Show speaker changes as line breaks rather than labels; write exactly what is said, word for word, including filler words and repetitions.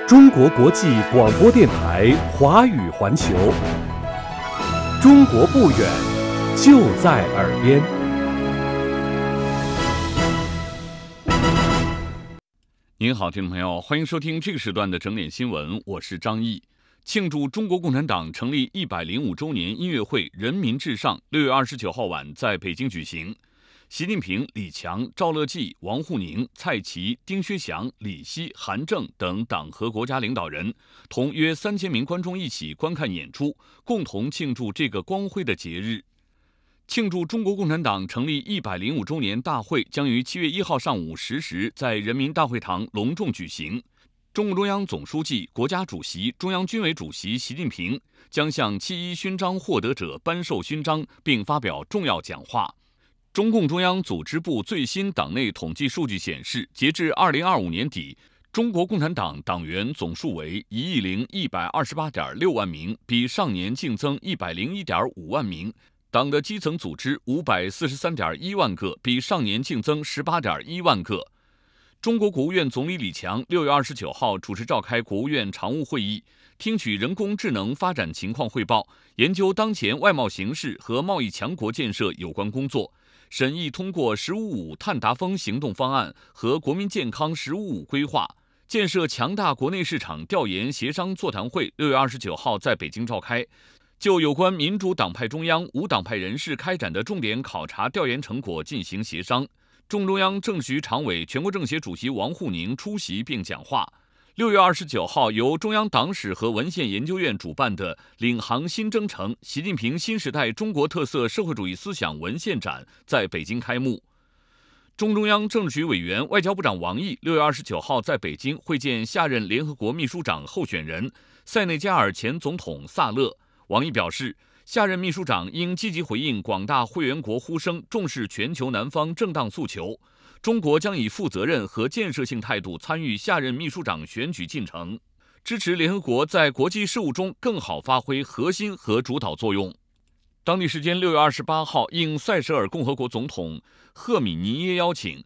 中国国际广播电台华语环球，中国不远，就在耳边。
您好，听众朋友，欢迎收听这个时段的整点新闻，我是张毅。庆祝中国共产党成立一百零五周年音乐会“人民至上”六月二十九号晚在北京举行。习近平、李强、赵乐际、王沪宁、蔡奇、丁薛祥、李希、韩正等党和国家领导人同约三千名观众一起观看演出，共同庆祝这个光辉的节日。庆祝中国共产党成立一百零五周年大会将于七月一号上午十时在人民大会堂隆重举行。中共中央总书记、国家主席、中央军委主席习近平将向七一勋章获得者颁授勋章，并发表重要讲话。中共中央组织部最新党内统计数据显示，截至二零二五年底，中国共产党党员总数为一亿零一百二十八点六万名，比上年净增一百零一点五万名。党的基层组织五百四十三点一万个，比上年净增十八点一万个。中国国务院总理李强六月二十九号主持召开国务院常务会议，听取人工智能发展情况汇报，研究当前外贸形势和贸易强国建设有关工作。审议通过“十五五”碳达峰行动方案和国民健康“十五五”规划，建设强大国内市场调研协商座谈会六月二十九号在北京召开，就有关民主党派中央、无党派人士开展的重点考察调研成果进行协商。中中央政治局常委、全国政协主席王沪宁出席并讲话。六月二十九号，由中央党史和文献研究院主办的“领航新征程：习近平新时代中国特色社会主义思想文献展”在北京开幕。中中央政治局委员、外交部长王毅六月二十九号在北京会见下任联合国秘书长候选人塞内加尔前总统萨勒。王毅表示，下任秘书长应积极回应广大会员国呼声，重视全球南方正当诉求。中国将以负责任和建设性态度参与下任秘书长选举进程，支持联合国在国际事务中更好发挥核心和主导作用。当地时间六月二十八号，应塞舌尔共和国总统赫米尼耶邀请，